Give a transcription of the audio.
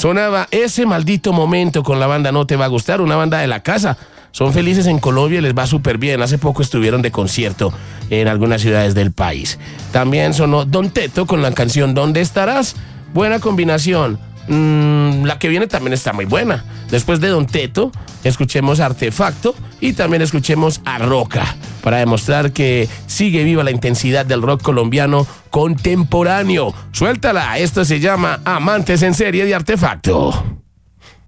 sonaba Ese Maldito Momento con la banda No Te Va a Gustar, una banda de la casa. Son felices en Colombia y les va súper bien. Hace poco estuvieron de concierto en algunas ciudades del país. También sonó Don Teto con la canción ¿Dónde estarás? Buena combinación. La que viene también está muy buena. Después de Don Teto, escuchemos Artefacto y también escuchemos a Roca para demostrar que sigue viva la intensidad del rock colombiano contemporáneo. Suéltala, esto se llama Amantes en Serie de Artefacto.